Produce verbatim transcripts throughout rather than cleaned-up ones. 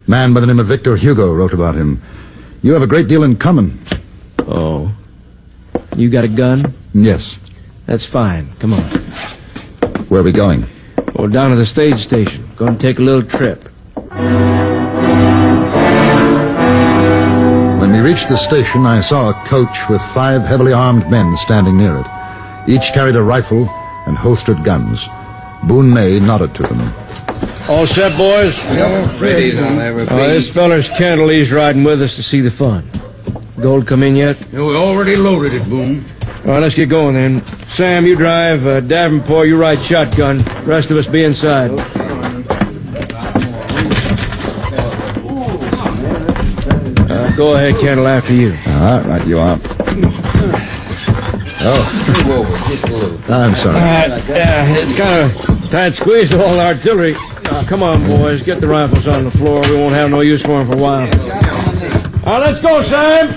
A man by the name of Victor Hugo wrote about him. You have a great deal in common. Oh. You got a gun? Yes. That's fine. Come on. Where are we going? Well, down to the stage station. Going to take a little trip. When we reached the station, I saw a coach with five heavily armed men standing near it. Each carried a rifle and holstered guns. Boone May nodded to them. All set, boys? Yep. Ready on everything. Uh, this feller's Kendall. He's riding with us to see the fun. Gold come in yet? Yeah, we already loaded it, Boone. All right, let's get going then. Sam, you drive. Uh, Davenport, you ride shotgun. The rest of us be inside. Uh, go ahead, Kendall, after you. All right, you are. Oh. I'm sorry. Uh, yeah, it's kind of tight squeezed with all the artillery. Uh, come on, boys. Get the rifles on the floor. We won't have no use for them for a while. All right, let's go, Sam.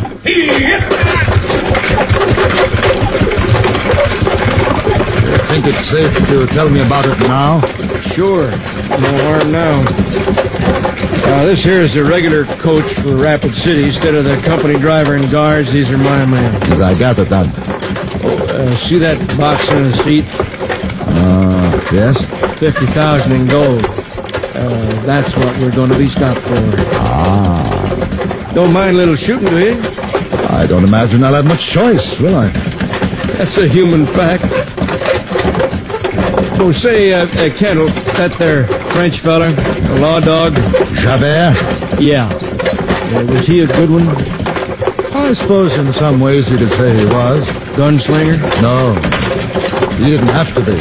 You think it's safe to tell me about it now? Sure. No harm now. Uh, this here is the regular coach for Rapid City. Instead of the company driver and guards, these are my men. As I gathered that. Uh, see that box in the seat? Uh, yes? fifty thousand in gold. Uh, that's what we're going to be stopped for. Ah. Don't mind a little shooting, do you? I don't imagine I'll have much choice, will I? That's a human fact. Oh, say, uh, uh, Kendall, that there French fella, a law dog. Javert? Yeah. Uh, was he a good one? I suppose in some ways you could say he was. Gunslinger? No. He didn't have to be.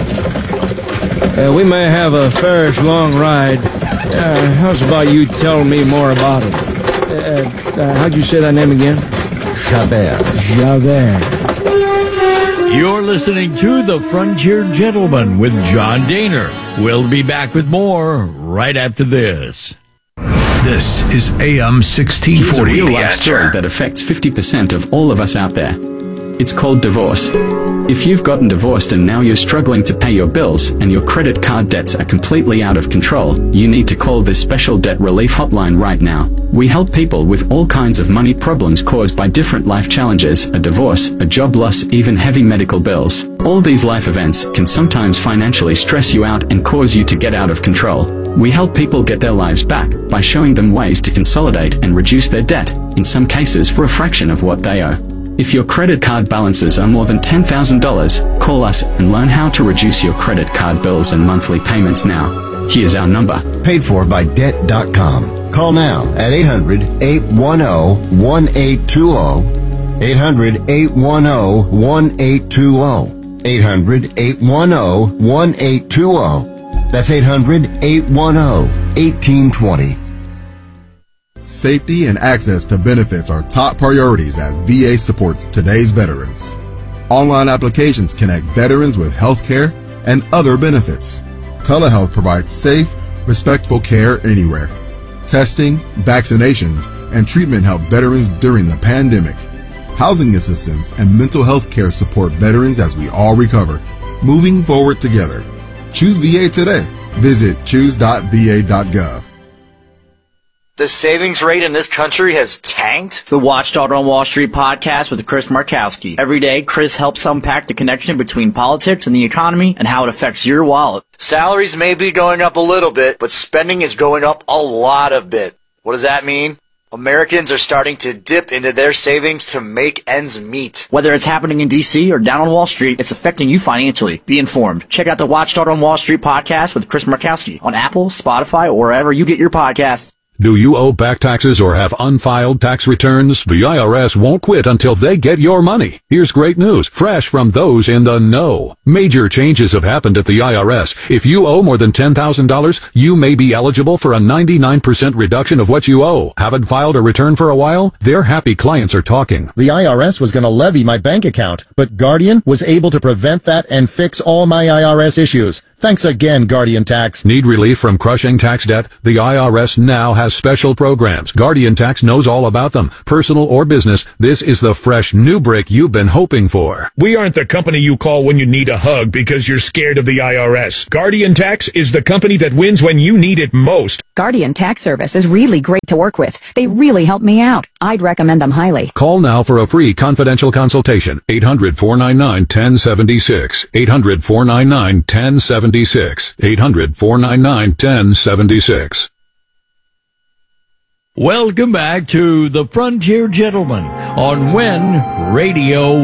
Uh, we may have a fairish long ride. Uh, how's about you telling me more about it? Uh, uh, how'd you say that name again? Javert. Javert. You're listening to The Frontier Gentleman with John Daner. We'll be back with more right after this. This is A M sixteen forty. Here's a real life story that affects fifty percent of all of us out there. It's called divorce. If you've gotten divorced and now you're struggling to pay your bills and your credit card debts are completely out of control, you need to call this special debt relief hotline right now. We help people with all kinds of money problems caused by different life challenges, a divorce, a job loss, even heavy medical bills. All these life events can sometimes financially stress you out and cause you to get out of control. We help people get their lives back by showing them ways to consolidate and reduce their debt, in some cases for a fraction of what they owe. If your credit card balances are more than ten thousand dollars, call us and learn how to reduce your credit card bills and monthly payments now. Here's our number. Paid for by debt dot com. Call now at eight hundred, eight one zero, one eight two zero. eight hundred, eight one zero, one eight two zero. eight hundred, eight one zero, one eight two zero. That's eight hundred, eight one zero, one eight two zero. Safety and access to benefits are top priorities as V A supports today's veterans. Online applications connect veterans with health care and other benefits. Telehealth provides safe, respectful care anywhere. Testing, vaccinations, and treatment help veterans during the pandemic. Housing assistance and mental health care support veterans as we all recover, moving forward together. Choose V A today. Visit choose dot v a dot gov. The savings rate in this country has tanked? The Watchdog on Wall Street podcast with Chris Markowski. Every day, Chris helps unpack the connection between politics and the economy and how it affects your wallet. Salaries may be going up a little bit, but spending is going up a lot of bit. What does that mean? Americans are starting to dip into their savings to make ends meet. Whether it's happening in D C or down on Wall Street, it's affecting you financially. Be informed. Check out the Watchdog on Wall Street podcast with Chris Markowski on Apple, Spotify, or wherever you get your podcasts. Do you owe back taxes or have unfiled tax returns? The I R S won't quit until they get your money. Here's great news, fresh from those in the know. Major changes have happened at the I R S. If you owe more than ten thousand dollars, you may be eligible for a ninety-nine percent reduction of what you owe. Haven't filed a return for a while? Their happy clients are talking. The I R S was going to levy my bank account, but Guardian was able to prevent that and fix all my I R S issues. Thanks again, Guardian Tax. Need relief from crushing tax debt? The I R S now has special programs. Guardian Tax knows all about them. Personal or business, this is the fresh new brick you've been hoping for. We aren't the company you call when you need a hug because you're scared of the I R S. Guardian Tax is the company that wins when you need it most. Guardian Tax Service is really great to work with. They really help me out. I'd recommend them highly. Call now for a free confidential consultation. eight hundred, four nine nine, one oh seven six. eight hundred, four nine nine, one oh seven six. eight hundred, four nine nine, one oh seven six. Welcome back to the Frontier Gentleman on When Radio